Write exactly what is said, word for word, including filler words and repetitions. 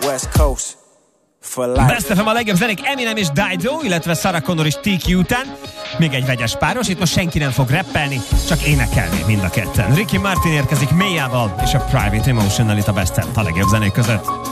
West Coast for life. Best ef em a legjobb zenék, Eminem és Dido, illetve Sarah Connor és té kú után. Még egy vegyes páros, itt most senki nem fog rappelni, csak énekelni mind a ketten. Ricky Martin érkezik Mélyával és a Private Emotional itt a Best ef a legjobb zenék között.